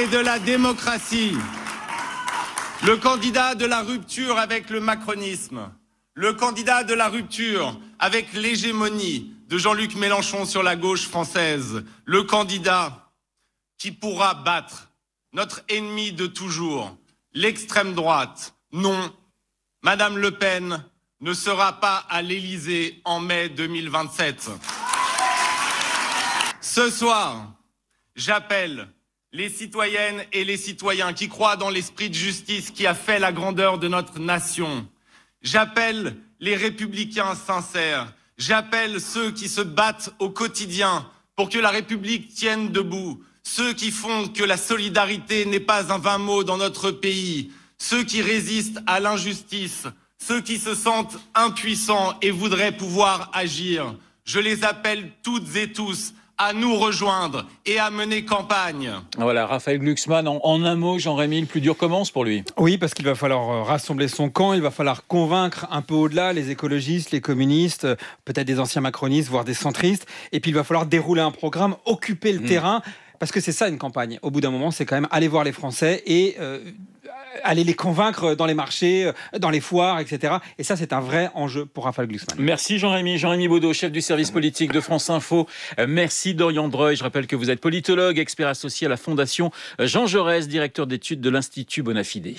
et de la démocratie. Le candidat de la rupture avec le macronisme. Le candidat de la rupture avec l'hégémonie de Jean-Luc Mélenchon sur la gauche française. Le candidat qui pourra battre notre ennemi de toujours, l'extrême droite. Non, Madame Le Pen ne sera pas à l'Élysée en mai 2027. Ce soir, j'appelle les citoyennes et les citoyens qui croient dans l'esprit de justice qui a fait la grandeur de notre nation. J'appelle les républicains sincères. J'appelle ceux qui se battent au quotidien pour que la République tienne debout. Ceux qui font que la solidarité n'est pas un vain mot dans notre pays. Ceux qui résistent à l'injustice. Ceux qui se sentent impuissants et voudraient pouvoir agir. Je les appelle toutes et tous à nous rejoindre et à mener campagne. Voilà, Raphaël Glucksmann, en un mot, Jean-Rémy, le plus dur commence pour lui. Oui, parce qu'il va falloir rassembler son camp, il va falloir convaincre un peu au-delà les écologistes, les communistes, peut-être des anciens macronistes, voire des centristes, et puis il va falloir dérouler un programme, occuper le terrain, parce que c'est ça une campagne. Au bout d'un moment, c'est quand même aller voir les Français et aller les convaincre dans les marchés, dans les foires, etc. Et ça, c'est un vrai enjeu pour Raphaël Glucksmann. Merci Jean-Rémy. Jean-Rémy Baudot, chef du service politique de France Info. Merci Dorian Dreuil. Je rappelle que vous êtes politologue, expert associé à la Fondation Jean Jaurès, directeur d'études de l'Institut Bonafide.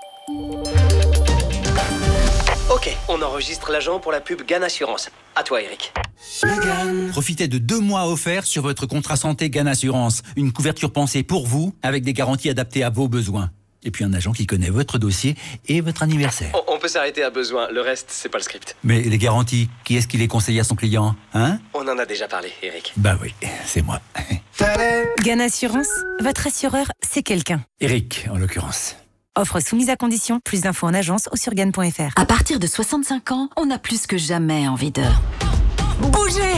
Ok, on enregistre l'agent pour la pub GAN Assurance. À toi, Eric. Profitez de 2 mois offerts sur votre contrat santé GAN Assurance. Une couverture pensée pour vous, avec des garanties adaptées à vos besoins. Et puis un agent qui connaît votre dossier et votre anniversaire. On peut s'arrêter à besoin, le reste, c'est pas le script. Mais les garanties, qui est-ce qui les conseille à son client, hein? On en a déjà parlé, Eric. Bah oui, c'est moi. GAN Assurance, votre assureur, c'est quelqu'un. Eric, en l'occurrence. Offre soumise à condition, plus d'infos en agence ou sur GAN.fr. À partir de 65 ans, on a plus que jamais envie de bouger.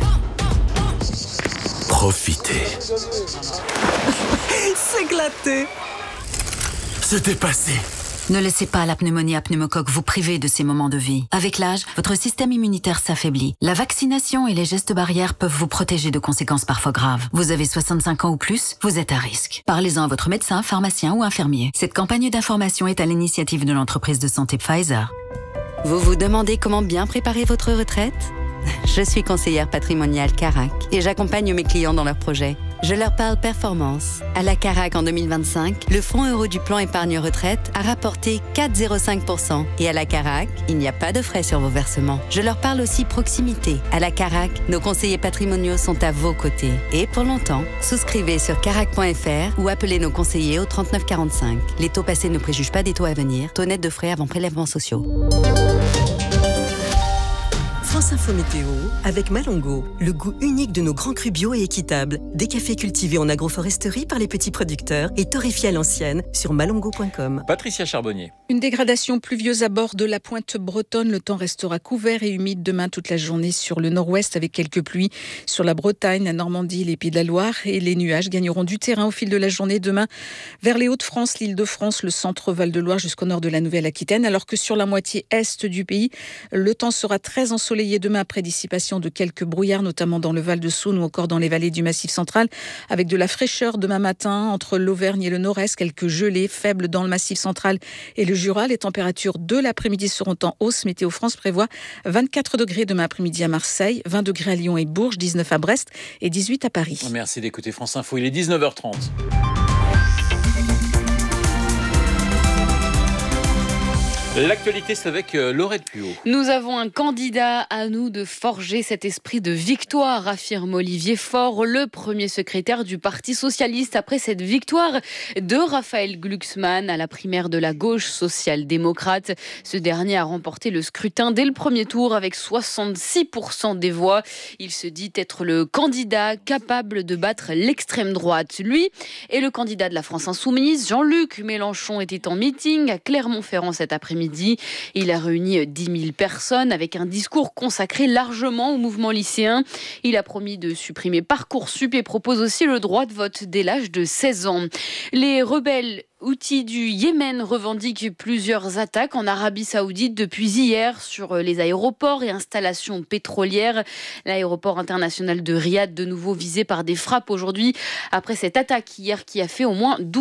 Profitez. S'éclater. Se dépasser. Ne laissez pas la pneumonie à pneumocoque vous priver de ces moments de vie. Avec l'âge, votre système immunitaire s'affaiblit. La vaccination et les gestes barrières peuvent vous protéger de conséquences parfois graves. Vous avez 65 ans ou plus, vous êtes à risque. Parlez-en à votre médecin, pharmacien ou infirmier. Cette campagne d'information est à l'initiative de l'entreprise de santé Pfizer. Vous vous demandez comment bien préparer votre retraite ? Je suis conseillère patrimoniale Carac et j'accompagne mes clients dans leurs projets. Je leur parle performance. À la Carac en 2025, le fonds euro du plan épargne retraite a rapporté 4,05%. Et à la Carac, il n'y a pas de frais sur vos versements. Je leur parle aussi proximité. À la Carac, nos conseillers patrimoniaux sont à vos côtés. Et pour longtemps, souscrivez sur carac.fr ou appelez nos conseillers au 3945. Les taux passés ne préjugent pas des taux à venir. Taux net de frais avant prélèvements sociaux. France Info Météo, avec Malongo, le goût unique de nos grands crus bio et équitables. Des cafés cultivés en agroforesterie par les petits producteurs et torréfiés à l'ancienne sur malongo.com. Patricia Charbonnier. Une dégradation pluvieuse à bord de la pointe bretonne. Le temps restera couvert et humide demain toute la journée sur le nord-ouest avec quelques pluies sur la Bretagne, la Normandie, les Pays de la Loire. Et les nuages gagneront du terrain au fil de la journée demain vers les Hauts-de-France, l'Île-de-France, le centre Val-de-Loire jusqu'au nord de la Nouvelle-Aquitaine. Alors que sur la moitié est du pays, le temps sera très ensoleillé demain après dissipation de quelques brouillards, notamment dans le Val-de-Saône ou encore dans les vallées du Massif central, avec de la fraîcheur demain matin entre l'Auvergne et le Nord-Est, quelques gelées faibles dans le Massif central et le Jura. Les températures de l'après-midi seront en hausse. Météo France prévoit 24 degrés demain après-midi à Marseille, 20 degrés à Lyon et Bourges, 19 à Brest et 18 à Paris. Merci d'écouter France Info, il est 19h30. L'actualité, c'est avec Laurette Puot. Nous avons un candidat, à nous de forger cet esprit de victoire, affirme Olivier Faure, le premier secrétaire du Parti socialiste, après cette victoire de Raphaël Glucksmann à la primaire de la gauche social-démocrate. Ce dernier a remporté le scrutin dès le premier tour avec 66% des voix. Il se dit être le candidat capable de battre l'extrême droite. Lui et le candidat de la France Insoumise, Jean-Luc Mélenchon, était en meeting à Clermont-Ferrand cet après-midi. Il a réuni 10 000 personnes avec un discours consacré largement au mouvement lycéen. Il a promis de supprimer Parcoursup et propose aussi le droit de vote dès l'âge de 16 ans. Les rebelles Houthis du Yémen revendiquent plusieurs attaques en Arabie Saoudite depuis hier sur les aéroports et installations pétrolières. L'aéroport international de Riyad, de nouveau visé par des frappes aujourd'hui après cette attaque hier qui a fait au moins 12